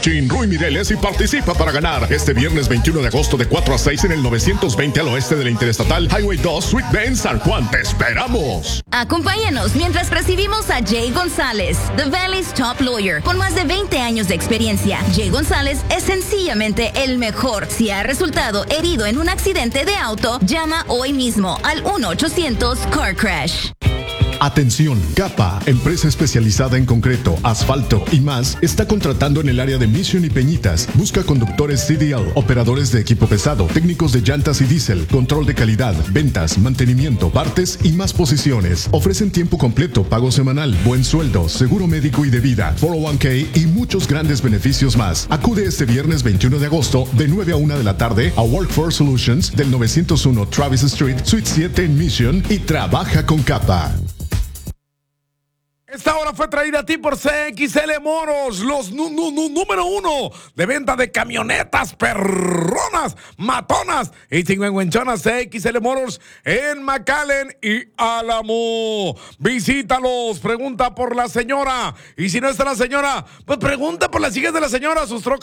Machín, Rui Mireles y participa para ganar este viernes 21 de agosto de 4 a 6 en el 920 al oeste de la Interestatal Highway 2, Sweet Bend, San Juan. ¡Te esperamos! Acompáñanos mientras recibimos a Jay González, The Valley's top lawyer, con más de 20 años de experiencia. Jay González es sencillamente el mejor. Si ha resultado herido en un accidente de auto, llama hoy mismo al 1-800-CAR Crash. Atención, Capa, empresa especializada en concreto, asfalto y más, está contratando en el área de Mission y Peñitas. Busca conductores CDL, operadores de equipo pesado, técnicos de llantas y diésel, control de calidad, ventas, mantenimiento, partes y más posiciones. Ofrecen tiempo completo, pago semanal, buen sueldo, seguro médico y de vida, 401k y muchos grandes beneficios más. Acude este viernes 21 de agosto de 9 a 1 de la tarde a Workforce Solutions del 901 Travis Street, Suite 7 en Mission y trabaja con Capa. Esta hora fue traída a ti por CXL Moros, los número uno de venta de camionetas perronas, matonas y chingüengüenchonas. CXL Moros en McAllen y Álamo. Visítalos, pregunta por la señora. Y si no está la señora, pues pregunta por las hijas de la señora, sus trocas